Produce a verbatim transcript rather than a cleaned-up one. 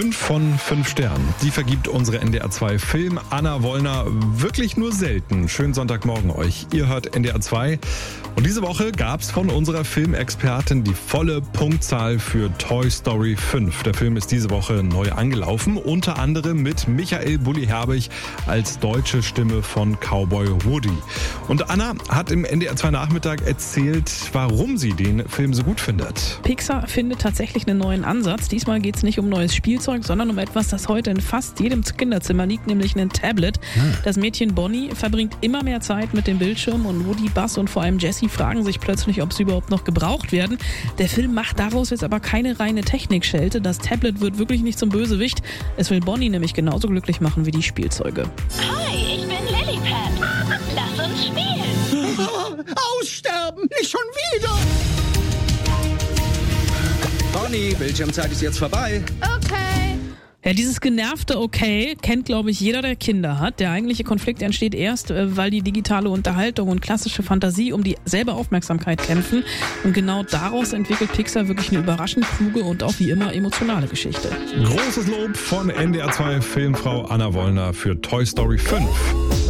Fünf von fünf Sternen. Die vergibt unsere N D R zwei Film Anna Wollner wirklich nur selten. Schönen Sonntagmorgen euch. Ihr hört N D R zwei. Und diese Woche gab's von unserer Filmexpertin die volle Punktzahl für Toy Story fünf. Der Film ist diese Woche neu angelaufen, unter anderem mit Michael Bulli Herbig als deutsche Stimme von Cowboy Woody. Und Anna hat im N D R zwei Nachmittag erzählt, warum sie den Film so gut findet. Pixar findet tatsächlich einen neuen Ansatz. Diesmal geht es nicht um neues Spielzeug, sondern um etwas, das heute in fast jedem Kinderzimmer liegt, nämlich ein Tablet. Hm. Das Mädchen Bonnie verbringt immer mehr Zeit mit dem Bildschirm und Woody, Buzz und vor allem Jessie fragen sich plötzlich, ob sie überhaupt noch gebraucht werden. Der Film macht daraus jetzt aber keine reine Technikschelte. Das Tablet wird wirklich nicht zum Bösewicht. Es will Bonnie nämlich genauso glücklich machen wie die Spielzeuge. Hi, ich bin Lilliput. Lass uns spielen. Aussterben, nicht schon wieder. Bonnie, Bildschirmzeit ist jetzt vorbei. Okay. Ja, dieses genervte Okay kennt, glaube ich, jeder, der Kinder hat. Der eigentliche Konflikt entsteht erst, weil die digitale Unterhaltung und klassische Fantasie um dieselbe Aufmerksamkeit kämpfen. Und genau daraus entwickelt Pixar wirklich eine überraschend kluge und auch wie immer emotionale Geschichte. Großes Lob von N D R zwei Filmfrau Anna Wollner für Toy Story fünf.